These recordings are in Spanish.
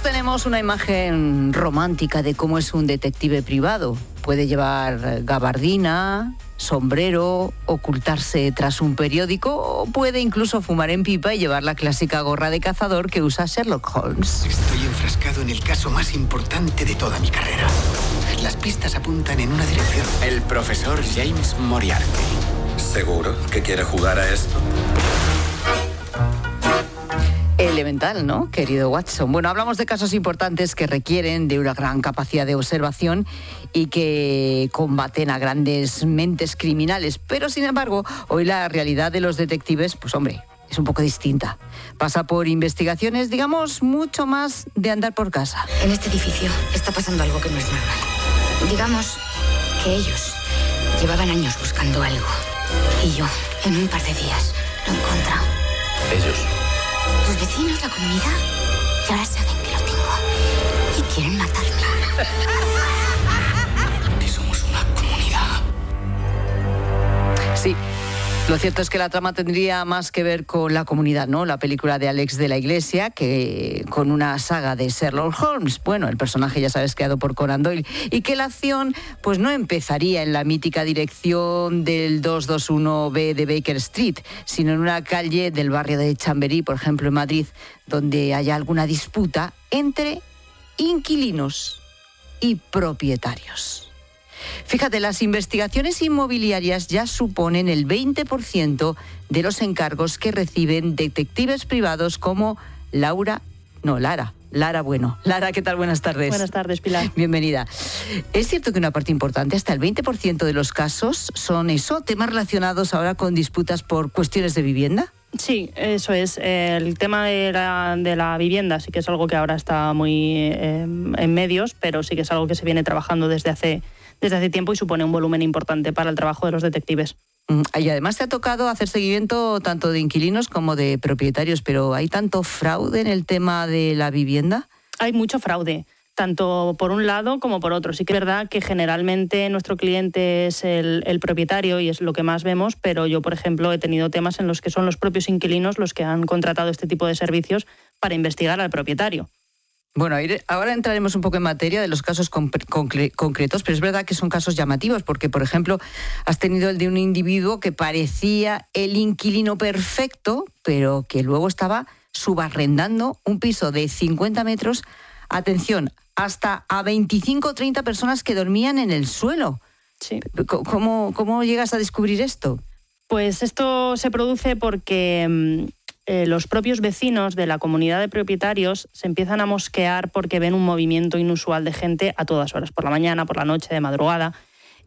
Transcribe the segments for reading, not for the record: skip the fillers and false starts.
tenemos una imagen romántica de cómo es un detective privado. Puede llevar gabardina, sombrero, ocultarse tras un periódico o puede incluso fumar en pipa y llevar la clásica gorra de cazador que usa Sherlock Holmes. Estoy enfrascado en el caso más importante de toda mi carrera. Las pistas apuntan en una dirección. El profesor James Moriarty. ¿Seguro que quiere jugar a esto? Elemental, ¿no, querido Watson? Bueno, hablamos de casos importantes que requieren de una gran capacidad de observación y que combaten a grandes mentes criminales. Pero, sin embargo, hoy la realidad de los detectives, pues hombre, es un poco distinta. Pasa por investigaciones, digamos, mucho más de andar por casa. En este edificio está pasando algo que no es normal. Digamos que ellos llevaban años buscando algo. Y yo, en un par de días, lo he encontrado. Ellos. Los vecinos, la comunidad, y ahora saben que lo tengo. Y quieren matarme. Que somos una comunidad. Sí. Lo cierto es que la trama tendría más que ver con La comunidad, ¿no? La película de Alex de la Iglesia, que con una saga de Sherlock Holmes. Bueno, el personaje, ya sabes, creado por Conan Doyle. Y que la acción, pues no empezaría en la mítica dirección del 221B de Baker Street, sino en una calle del barrio de Chamberí, por ejemplo, en Madrid, donde haya alguna disputa entre inquilinos y propietarios. Fíjate, las investigaciones inmobiliarias ya suponen el 20% de los encargos que reciben detectives privados como Lara Bueno. Lara, ¿qué tal? Buenas tardes. Buenas tardes, Pilar. Bienvenida. Es cierto que una parte importante, hasta el 20% de los casos, son temas relacionados ahora con disputas por cuestiones de vivienda. Sí, eso es. El tema de la vivienda sí que es algo que ahora está muy en medios, pero sí que es algo que se viene trabajando desde hace tiempo y supone un volumen importante para el trabajo de los detectives. Y además te ha tocado hacer seguimiento tanto de inquilinos como de propietarios, pero ¿hay tanto fraude en el tema de la vivienda? Hay mucho fraude, tanto por un lado como por otro. Sí que es verdad que generalmente nuestro cliente es el propietario y es lo que más vemos, pero yo, por ejemplo, he tenido temas en los que son los propios inquilinos los que han contratado este tipo de servicios para investigar al propietario. Bueno, ahora entraremos un poco en materia de los casos concretos, pero es verdad que son casos llamativos, porque, por ejemplo, has tenido el de un individuo que parecía el inquilino perfecto, pero que luego estaba subarrendando un piso de 50 metros, atención, hasta a 25 o 30 personas que dormían en el suelo. Sí. ¿Cómo llegas a descubrir esto? Pues esto se produce porque los propios vecinos de la comunidad de propietarios se empiezan a mosquear porque ven un movimiento inusual de gente a todas horas, por la mañana, por la noche, de madrugada,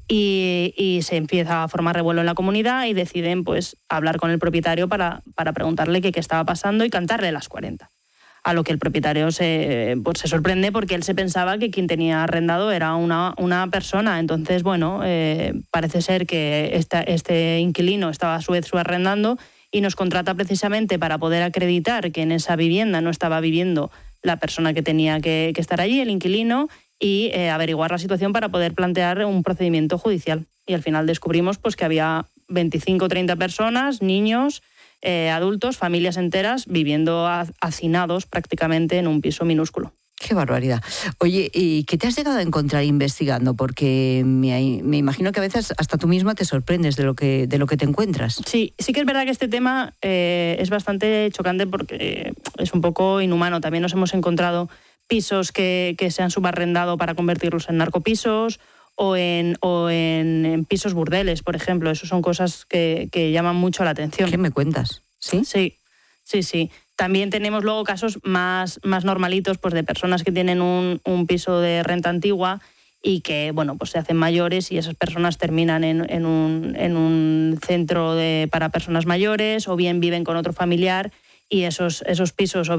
y se empieza a formar revuelo en la comunidad y deciden pues hablar con el propietario para preguntarle qué estaba pasando y cantarle las 40. A lo que el propietario se sorprende porque él se pensaba que quien tenía arrendado era una persona. Entonces, bueno, parece ser que este inquilino estaba a su vez subarrendando y nos contrata precisamente para poder acreditar que en esa vivienda no estaba viviendo la persona que tenía que estar allí, el inquilino, y averiguar la situación para poder plantear un procedimiento judicial. Y al final descubrimos pues, que había 25 o 30 personas, niños, adultos, familias enteras, viviendo hacinados prácticamente en un piso minúsculo. ¡Qué barbaridad! Oye, ¿y qué te has llegado a encontrar investigando? Porque me imagino que a veces hasta tú misma te sorprendes de lo que te encuentras. Sí que es verdad que este tema es bastante chocante porque es un poco inhumano. También nos hemos encontrado pisos que se han subarrendado para convertirlos en narcopisos o en pisos burdeles, por ejemplo. Eso son cosas que llaman mucho la atención. ¿Qué me cuentas? ¿Sí? Sí. También tenemos luego casos más normalitos pues de personas que tienen un piso de renta antigua y que bueno pues se hacen mayores y esas personas terminan en un centro para personas mayores o bien viven con otro familiar y esos pisos